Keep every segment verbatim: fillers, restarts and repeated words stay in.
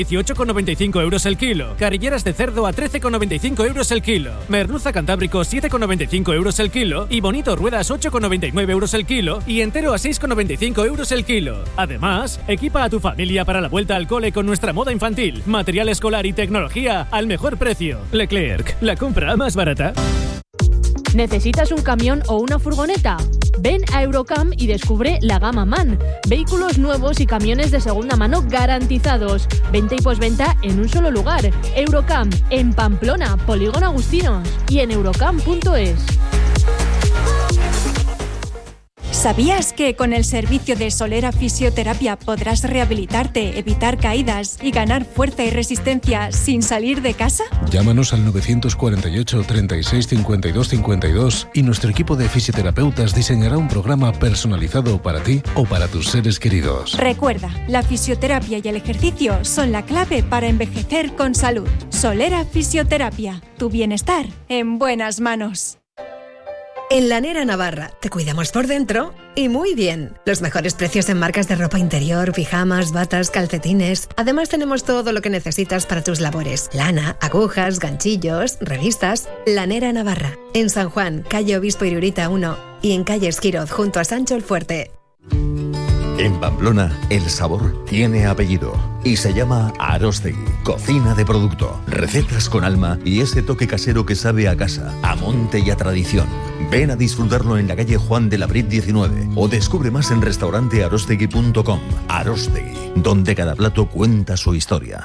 dieciocho con noventa y cinco euros el kilo. Carrilleras de cerdo a trece con noventa y cinco euros el kilo. Merluza cantábrico siete con noventa y cinco euros el kilo. Y bonito ruedas ocho con noventa y nueve euros el kilo. Y entero a seis con noventa y cinco euros el kilo. Además, equipa a tu familia para la vuelta al cole con nuestra moda infantil, material escolar y tecnología al mejor precio. Leclerc, la compra más barata. ¿Necesitas un camión o una furgoneta? Ven a Eurocam y descubre la gama MAN. Vehículos nuevos y camiones de segunda mano garantizados. Venta y posventa en un solo lugar. Eurocam, en Pamplona, Polígono Agustinos. Y en eurocam punto es. ¿Sabías que con el servicio de Solera Fisioterapia podrás rehabilitarte, evitar caídas y ganar fuerza y resistencia sin salir de casa? Llámanos al nueve cuatro ocho, treinta y seis, cincuenta y dos cincuenta y dos y nuestro equipo de fisioterapeutas diseñará un programa personalizado para ti o para tus seres queridos. Recuerda, la fisioterapia y el ejercicio son la clave para envejecer con salud. Solera Fisioterapia, tu bienestar en buenas manos. En Lanera Navarra te cuidamos por dentro y muy bien. Los mejores precios en marcas de ropa interior, pijamas, batas, calcetines. Además tenemos todo lo que necesitas para tus labores. Lana, agujas, ganchillos, revistas. Lanera Navarra. En San Juan, calle Obispo Irurita uno y en calle Esquiroz junto a Sancho el Fuerte. En Pamplona, el sabor tiene apellido y se llama Aróstegui. Cocina de producto, recetas con alma y ese toque casero que sabe a casa, a monte y a tradición. Ven a disfrutarlo en la calle Juan de la Brit diecinueve o descubre más en restaurante arostegui punto com. Aróstegui, donde cada plato cuenta su historia.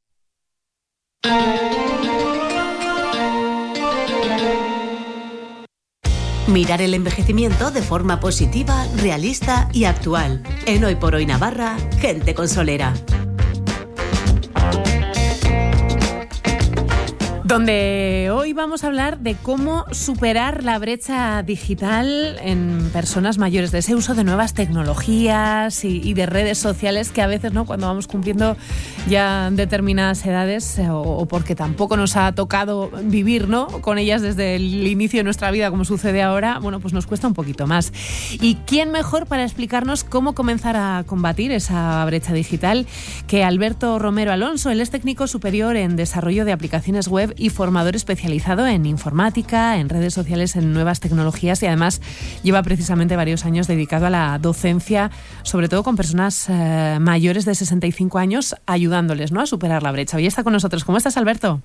Mirar el envejecimiento de forma positiva, realista y actual. En Hoy por Hoy Navarra, gente con Solera. Donde hoy vamos a hablar de cómo superar la brecha digital en personas mayores, de ese uso de nuevas tecnologías y, y de redes sociales que a veces, ¿no?, cuando vamos cumpliendo ya determinadas edades o, o porque tampoco nos ha tocado vivir, ¿no?, con ellas desde el inicio de nuestra vida como sucede ahora, bueno, pues nos cuesta un poquito más. ¿Y quién mejor para explicarnos cómo comenzar a combatir esa brecha digital que Alberto Romero Alonso? Él es técnico superior en desarrollo de aplicaciones web y formador especializado en informática, en redes sociales, en nuevas tecnologías y además lleva precisamente varios años dedicado a la docencia, sobre todo con personas eh, mayores de sesenta y cinco años, ayudándoles, ¿no?, a superar la brecha. Hoy está con nosotros. ¿Cómo estás, Alberto?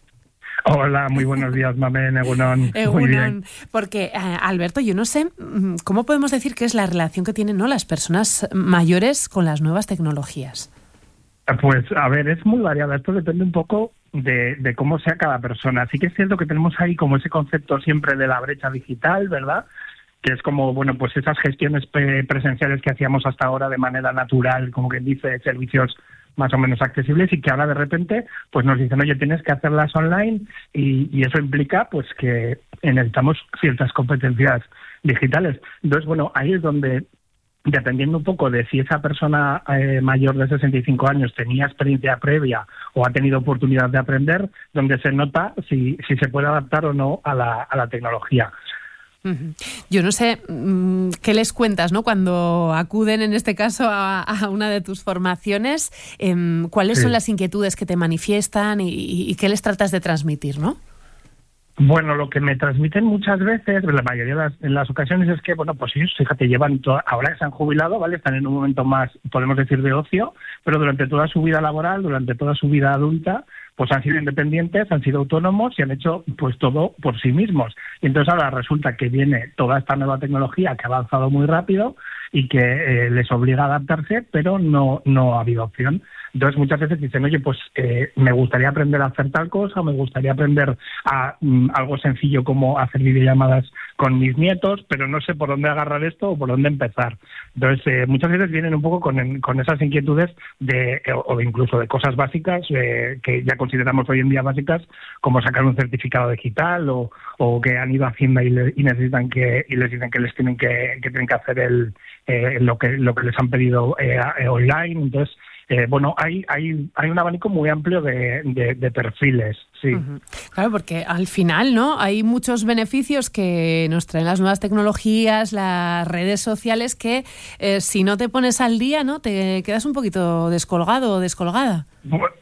Hola, muy buenos días, Mamen, Egunon. Egunon. Muy bien. Porque, eh, Alberto, yo no sé cómo podemos decir que es la relación que tienen, ¿no?, las personas mayores con las nuevas tecnologías. Pues, a ver, es muy variado. Esto depende un poco de, de cómo sea cada persona. Sí que es cierto que tenemos ahí como ese concepto siempre de la brecha digital, ¿verdad?, que es como, bueno, pues esas gestiones pre- presenciales que hacíamos hasta ahora de manera natural, como quien dice, servicios más o menos accesibles, y que ahora de repente pues nos dicen, oye, tienes que hacerlas online, y, y eso implica pues que necesitamos ciertas competencias digitales. Entonces, bueno, ahí es donde, dependiendo un poco de si esa persona eh, mayor de sesenta y cinco años tenía experiencia previa o ha tenido oportunidad de aprender, donde se nota si, si se puede adaptar o no a la, a la tecnología. Yo no sé qué les cuentas, ¿no?, cuando acuden en este caso a, a una de tus formaciones, eh, cuáles sí. son las inquietudes que te manifiestan y, y, y qué les tratas de transmitir, ¿no? Bueno, lo que me transmiten muchas veces, la mayoría de las, en las ocasiones, es que, bueno, pues ellos, fíjate, llevan, to- ahora que se han jubilado, ¿vale?, están en un momento más, podemos decir, de ocio, pero durante toda su vida laboral, durante toda su vida adulta, pues han sido independientes, han sido autónomos y han hecho pues todo por sí mismos. Y entonces ahora resulta que viene toda esta nueva tecnología que ha avanzado muy rápido y que eh, les obliga a adaptarse, pero no, no ha habido opción. Entonces muchas veces dicen, oye, pues eh, me gustaría aprender a hacer tal cosa, o me gustaría aprender a um, algo sencillo como hacer videollamadas con mis nietos, pero no sé por dónde agarrar esto o por dónde empezar. Entonces eh, muchas veces vienen un poco con, con esas inquietudes de o incluso de cosas básicas eh, que ya consideramos hoy en día básicas, como sacar un certificado digital o, o que han ido a Hacienda y, le, y necesitan que y les dicen que les tienen que, que tienen que hacer el eh, lo que lo que les han pedido eh, online. Entonces Eh, bueno, hay, hay, hay un abanico muy amplio de, de, de perfiles, sí. Uh-huh. Claro, porque al final, ¿no? Hay muchos beneficios que nos traen las nuevas tecnologías, las redes sociales, que eh, si no te pones al día, ¿no? Te quedas un poquito descolgado o descolgada.